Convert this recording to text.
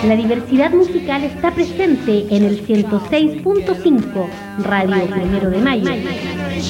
La diversidad musical está presente en el 106.5 Radio 1 de Mayo.